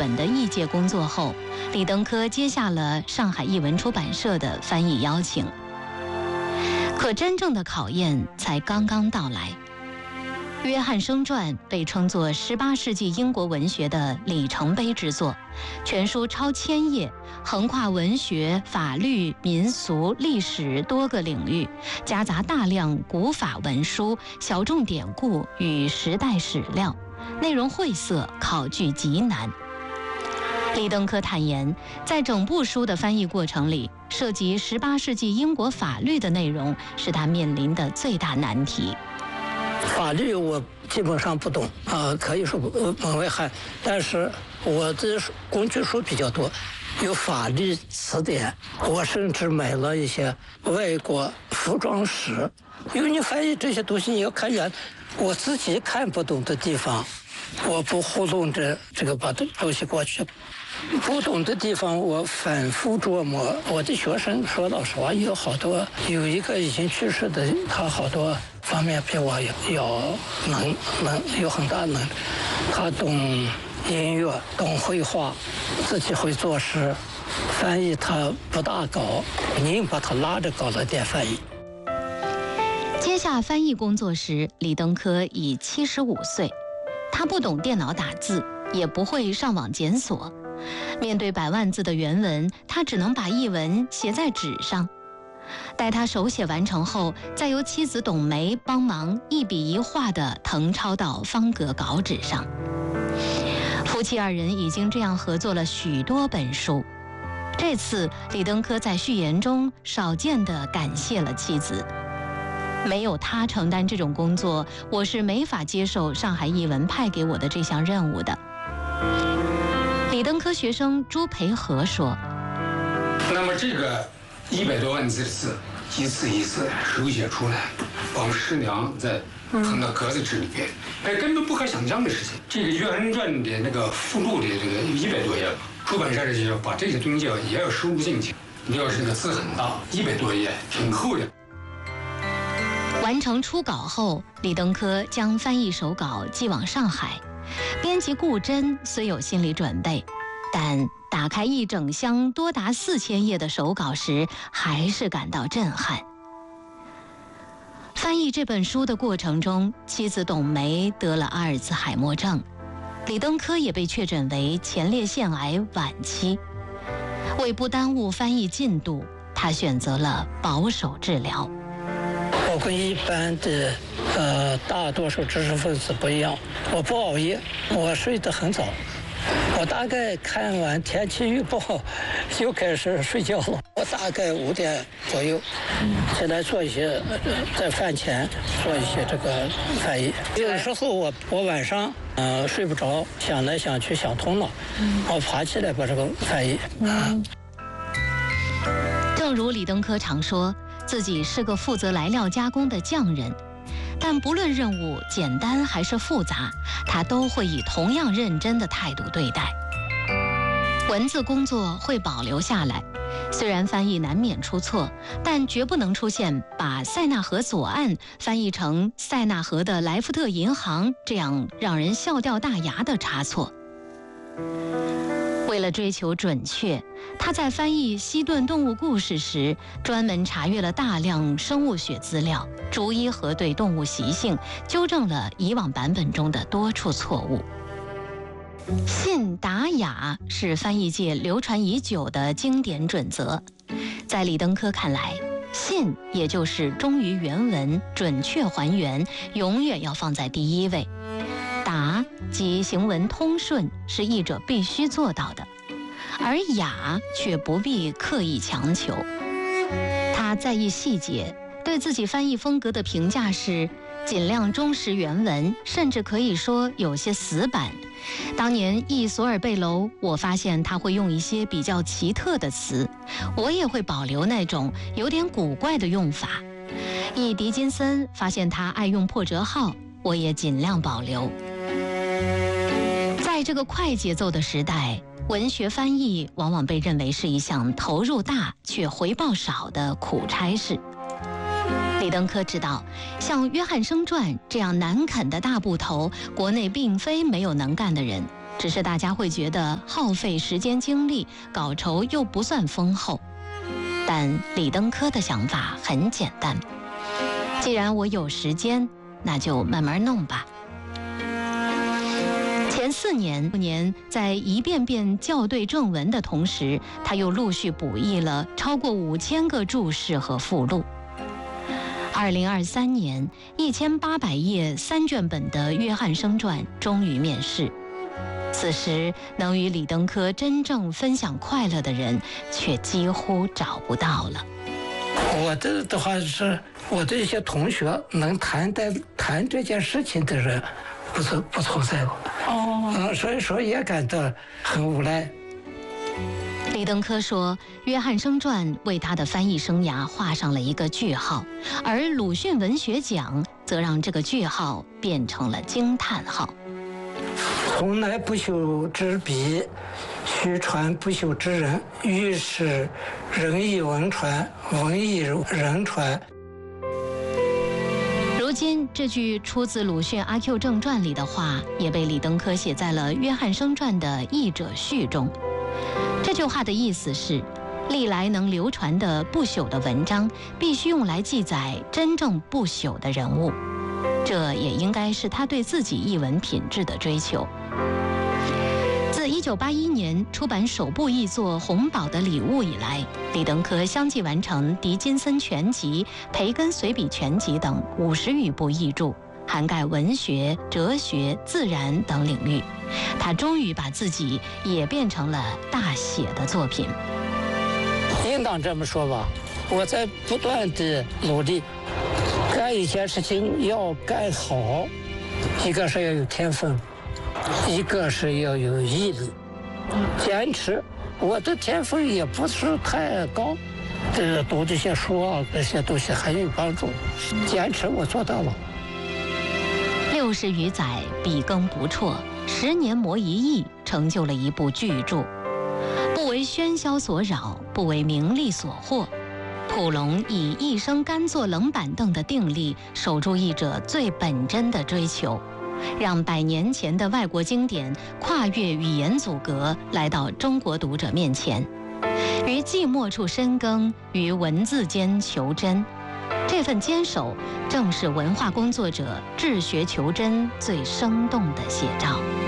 本的译介工作后，李登科接下了上海译文出版社的翻译邀请。可真正的考验才刚刚到来。《约翰生传》被称作18世纪英国文学的里程碑之作，全书超1000页，横跨文学、法律、民俗、历史多个领域，夹杂大量古法文书、小众典故与时代史料，内容晦涩，考据极难。李登科坦言，在整部书的翻译过程里，涉及18世纪英国法律的内容是他面临的最大难题。 法律我基本上不懂可以说门外汉，但是我的工具书比较多，有法律词典，我甚至买了一些外国服装史，因为你翻译这些东西你要看远，我自己看不懂的地方，我不糊弄着这个把东西过去，不懂的地方我反复琢磨。我的学生说老实话有好多，有一个已经去世的，他好多方面比我要能有很大能，他懂音乐，懂绘画，自己会作诗，翻译他不大搞，您把他拉着搞了点翻译。 接下翻译工作时，李登科已75岁，他不懂电脑打字，也不会上网检索。面对100万字的原文，他只能把译文写在纸上。待他手写完成后，再由妻子董梅帮忙一笔一画地誊抄到方格稿纸上。夫妻2人已经这样合作了许多本书。这次李登科在序言中少见地感谢了妻子。没有他承担这种工作，我是没法接受上海译文派给我的这项任务的。李登科学生朱培和说：“ 那么这个100多万字的字，一字一字手写出来，把我们师娘再誊到格子纸里边，根本不可想象的事情。这个《约翰传》的那个附录的这个100多页，出版社就要把这些东西也要收录进去。你要是这个字很大，100多页，挺厚的。” 完成初稿后，李登科将翻译手稿寄往上海。编辑顾真虽有心理准备，但打开一整箱多达4000页的手稿时，还是感到震撼。翻译这本书的过程中，妻子董梅得了阿尔茨海默症，李登科也被确诊为前列腺癌晚期。为不耽误翻译进度，他选择了保守治疗。 我跟一般的大多数知识分子不一样，我不熬夜，我睡得很早。我大概看完天气预报就开始睡觉了。我大概5点左右起来做一些在饭前做一些这个翻译。有时候我晚上睡不着，想来想去想通了，我爬起来把这个翻译。 正如李登科常说，自己是个负责来料加工的匠人，但不论任务简单还是复杂，他都会以同样认真的态度对待。文字工作会保留下来，虽然翻译难免出错，但绝不能出现把塞纳河左岸翻译成塞纳河的莱福特银行这样让人笑掉大牙的差错。为了追求准确，他在翻译西顿动物故事时，专门查阅了大量生物学资料，逐一核对动物习性，纠正了以往版本中的多处错误。信达雅是翻译界流传已久的经典准则，在李登科看来，信也就是忠于原文、准确还原，永远要放在第一位。达即行文通顺，是译者必须做到的，而雅却不必刻意强求。他在意细节，对自己翻译风格的评价是尽量忠实原文，甚至可以说有些死板。当年译索尔贝楼，我发现他会用一些比较奇特的词，我也会保留那种有点古怪的用法。译狄金森，发现他爱用破折号，我也尽量保留。在这个快节奏的时代，文学翻译往往被认为是一项投入大却回报少的苦差事。李登科知道，像《约翰生传》这样难啃的大部头，国内并非没有能干的人， 只是大家会觉得耗费时间精力，稿酬又不算丰厚。但李登科的想法很简单，既然我有时间，那就慢慢弄吧。前4年，在一遍遍校对正文的同时，他又陆续补译了超过5000个注释和附录。2023年，1800页3卷本的《约翰生传》终于面世。此时，能与李登科真正分享快乐的人，却几乎找不到了。 我的话是，我的一些同学能谈这件事情的人，不存在了。所以说也感到很无奈。 李登科说，《约翰生传》为他的翻译生涯画上了一个句号，而鲁迅文学奖则让这个句号变成了惊叹号。 从来不朽之笔，须传不朽之人。于是人亦文传，文亦人传。 如今，这句出自鲁迅《阿 Q 正传》里的话，也被李登科写在了《约翰生传》的译者序中。这句话的意思是，历来能流传的不朽的文章，必须用来记载真正不朽的人物。这也应该是他对自己译文品质的追求。自1981年出版首部译作《洪堡的礼物》以来，李登科相继完成《狄金森全集》《培根随笔全集》等50余部译著，涵盖文学、哲学、自然等领域。他终于把自己也变成了大写的作品。 应当这么说吧，我在不断的努力，干一件事情要干好，一个是要有天分，一个是要有毅力，坚持。我的天分也不是太高，读这些书啊，这些东西很有帮助。坚持我做到了。 60余载，笔耕不辍，10年磨一译，成就了一部巨著。不为喧嚣所扰，不为名利所惑。蒲龙以一生甘坐冷板凳的定力，守住译者最本真的追求，让100年前的外国经典跨越语言阻隔，来到中国读者面前。于寂寞处深耕，于文字间求真。这份坚守，正是文化工作者治学求真最生动的写照。